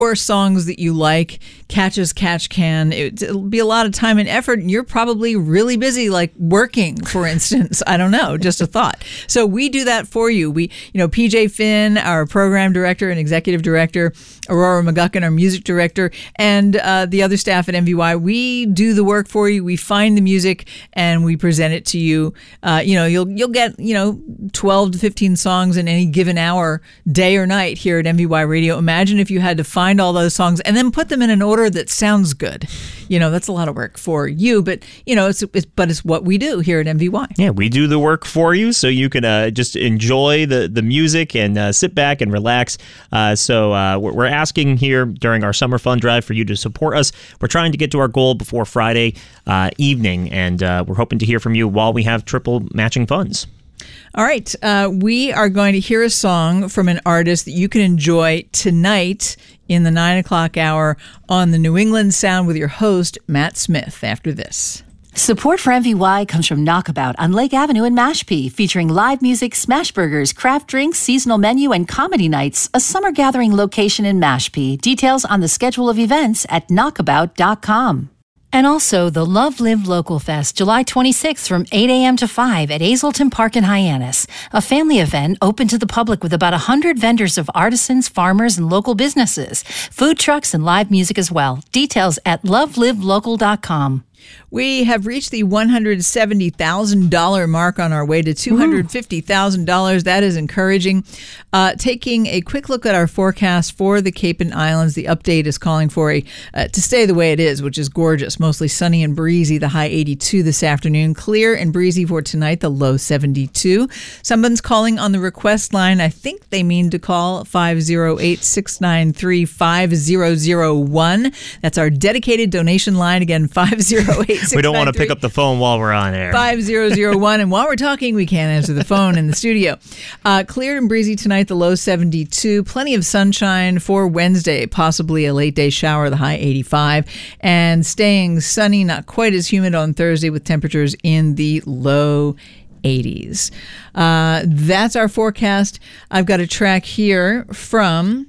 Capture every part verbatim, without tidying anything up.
or songs that you like. Catch as catch can. It, it'll be a lot of time and effort, and you're probably really busy, like working, for instance. I don't know, just a thought. So we do that for you. We, you know, P J Finn, our program director and executive director, Aurora McGuckin, our music director, and uh, the other staff at M V Y, we do the work for you. We find the music and we present it to you. Uh, you know, you'll you'll get, you know, twelve to fifteen songs in any given hour, day or night here at M V Y Radio. Imagine if you had to find all those songs and then put them in an order that sounds good. You know, that's a lot of work for you, but you know, it's, it's but it's what we do here at M V Y. Yeah, we do the work for you, so you can uh, just enjoy the the music and uh, sit back and relax. Uh, so uh, we're, we're asking here during our summer fund drive for you to support us. We're trying to get to our goal before Friday uh, evening, and uh, we're hoping to hear from you while we have triple matching funds. All right. Uh, we are going to hear a song from an artist that you can enjoy tonight in the nine o'clock hour on the New England Sound with your host, Matt Smith, after this. Support for M V Y comes from Knockabout on Lake Avenue in Mashpee, featuring live music, smash burgers, craft drinks, seasonal menu, and comedy nights, a summer gathering location in Mashpee. Details on the schedule of events at knockabout dot com. And also the Love Live Local Fest, July twenty-sixth from eight a.m. to five at Hazelton Park in Hyannis. A family event open to the public with about one hundred vendors of artisans, farmers, and local businesses. Food trucks and live music as well. Details at love live local dot com. We have reached the one hundred seventy thousand dollars mark on our way to two hundred fifty thousand dollars. That is encouraging. Uh, taking a quick look at our forecast for the Cape and Islands, the update is calling for a uh, to stay the way it is, which is gorgeous. Mostly sunny and breezy, the high eighty-two this afternoon. Clear and breezy for tonight, the low seventy-two. Someone's calling on the request line. I think they mean to call five oh eight, six nine three, five oh oh one. That's our dedicated donation line. Again, five oh eight, we don't want to pick up the phone while we're on air. five oh oh one. And while we're talking, we can't answer the phone in the studio. Uh, clear and breezy tonight, the low seventy-two. Plenty of sunshine for Wednesday, possibly a late day shower, the high eighty-five. And staying sunny, not quite as humid on Thursday with temperatures in the low eighties. Uh, that's our forecast. I've got a track here from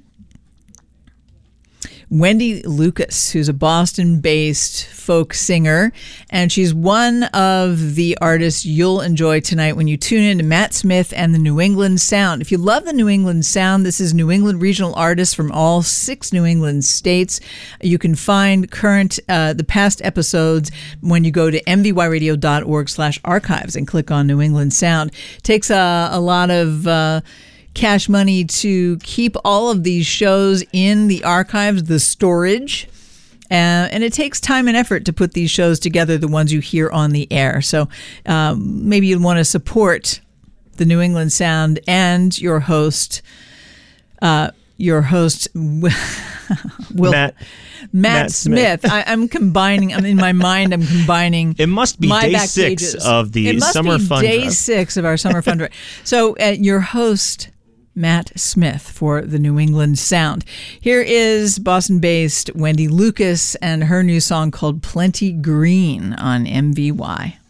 Wendy Lucas, who's a Boston-based folk singer, and she's one of the artists you'll enjoy tonight when you tune in to Matt Smith and the New England Sound. If you love the New England Sound, this is New England regional artists from all six New England states. You can find current, uh, the past episodes when you go to m v y radio dot org slash archives and click on New England Sound. It takes a, a lot of Uh, cash money to keep all of these shows in the archives, the storage. Uh, and it takes time and effort to put these shows together, the ones you hear on the air. So um, maybe you'd want to support the New England Sound and your host, uh, your host, Will, Matt, Matt, Matt Smith. Smith. I, I'm combining, I'm in my mind, I'm combining. It must be my day back six pages. of the it must summer be fun day drive. six of our summer fun drive. So uh, your host, Matt Smith, for the New England Sound. Here is Boston-based Wendy Lucas and her new song called Plenty Green on M V Y.